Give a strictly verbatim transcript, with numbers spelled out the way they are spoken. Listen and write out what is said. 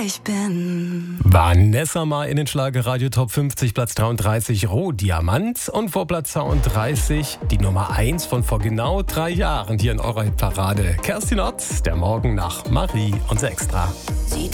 wer ich bin. Vanessa mal in den Schlagerradio Top fünfzig, Platz dreiunddreißig, Rohdiamant. Und vor Platz zweiunddreißig die Nummer eins von vor genau drei Jahren hier in eurer Hitparade. Kerstin Ott, der Morgen nach Marie und Extra.